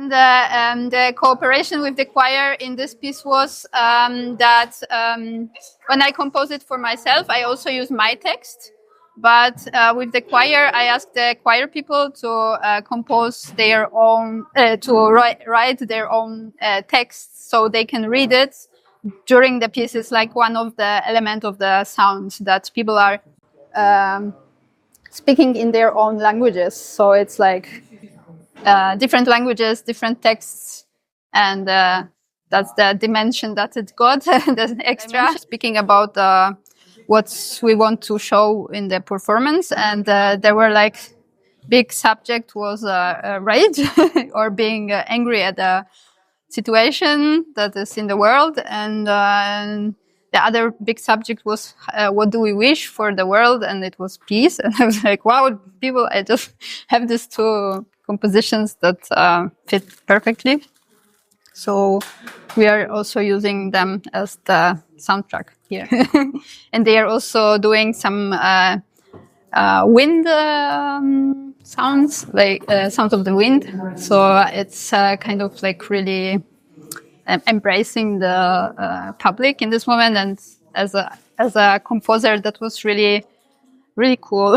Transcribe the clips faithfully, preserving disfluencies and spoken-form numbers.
And uh, um, the cooperation with the choir in this piece was um, that um, when I compose it for myself, I also use my text. But uh, with the choir, I asked the choir people to uh, compose their own, uh, to write, write their own uh, texts so they can read it during the piece. It's like one of the elements of the sound that people are um, speaking in their own languages. So it's like uh, different languages, different texts, and uh, that's the dimension that it got, the extra. Speaking about uh, what we want to show in the performance, and uh, there were like big subject was uh, uh, rage or being uh, angry at the situation that is in the world, and, uh, and the other big subject was uh, what do we wish for the world, and it was peace. And I was like, wow, people, I just have these two compositions that uh, fit perfectly. So we are also using them as the soundtrack here. And they are also doing some uh, uh, wind um, sounds, like uh, sounds of the wind. So it's uh, kind of like really um, embracing the uh, public in this moment. And as a as a composer, that was really, really cool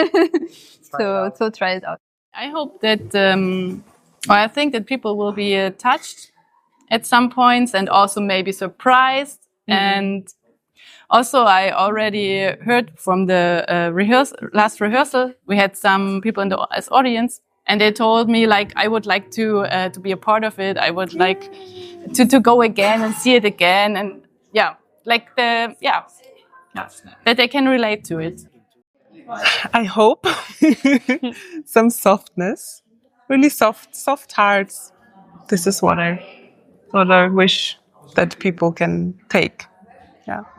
to, to try it out. I hope that, um, or I think that people will be uh, touched at some points and also maybe surprised. Mm-hmm. And also I already heard from the uh, rehearsal, last rehearsal, we had some people in the as audience, and they told me like, I would like to uh, to be a part of it. I would like to, to go again and see it again. And yeah, like the, yeah, that they can relate to it. I hope some softness, really soft, soft hearts. This is what I, what I wish that people can take. Yeah.